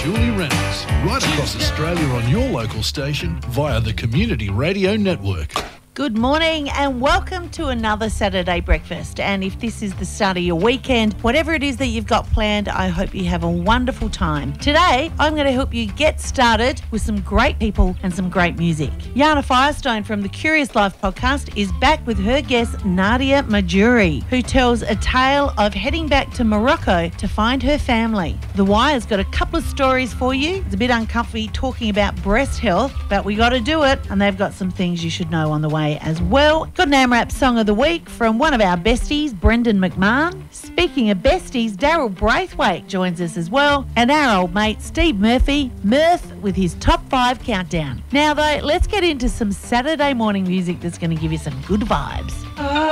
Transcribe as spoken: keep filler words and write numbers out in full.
Julie Reynolds, right across Australia on your local station via the Community Radio Network. Good morning and welcome to another Saturday breakfast. And if this is the start of your weekend, whatever it is that you've got planned, I hope you have a wonderful time. Today, I'm going to help you get started with some great people and some great music. Jana Firestone from the Curious Life podcast is back with her guest Nadia Majuri, who tells a tale of heading back to Morocco to find her family. The Wire's got a couple of stories for you. It's a bit uncomfy talking about breast health, but we got to do it, and they've got some things you should know on the way as well. Got an AMRAP Song of the Week from one of our besties, Brendan McMahon. Speaking of besties, Daryl Braithwaite joins us as well, and our old mate Steve Murphy, Murph, with his top five countdown. Now though, let's get into some Saturday morning music that's going to give you some good vibes.